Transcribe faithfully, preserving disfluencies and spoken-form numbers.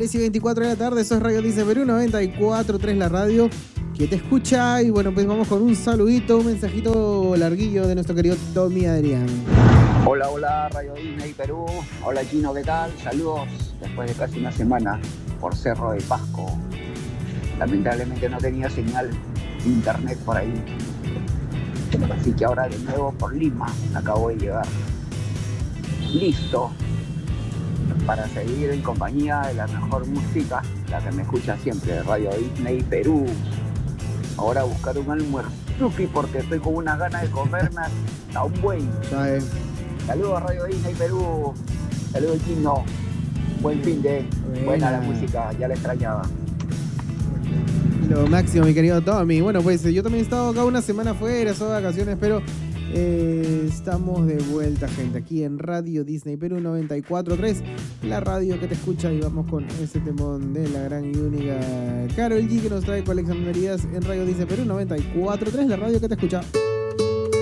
seis y veinticuatro de la tarde, eso es Radio Disney Perú noventa y cuatro punto tres, la radio que te escucha. Y bueno, pues vamos con un saludito, un mensajito larguillo de nuestro querido Tommy Adrián. Hola, hola, Radio Disney Perú. Hola, Chino, ¿qué tal? Saludos después de casi una semana por Cerro de Pasco. Lamentablemente no tenía señal de internet por ahí. Así que ahora de nuevo por Lima acabo de llegar. Listo para seguir en compañía de la mejor música, la que me escucha siempre, Radio Disney Perú. Ahora a buscar un almuerzo porque estoy con unas ganas de comerme a un buey. ¿Sabes? Saludos a Radio Disney Perú. Saludos, Chino. Buen fin de. Buena. Buena la música, ya la extrañaba. Lo máximo, mi querido Tommy. Bueno, pues yo también he estado acá una semana fuera, son vacaciones, pero eh, estamos de vuelta, gente, aquí en Radio Disney Perú noventa y cuatro punto tres, la radio que te escucha. Y vamos con ese temón de la gran y única Karol G, que nos trae coleccionarías en Radio Disney Perú noventa y cuatro punto tres, la radio que te escucha.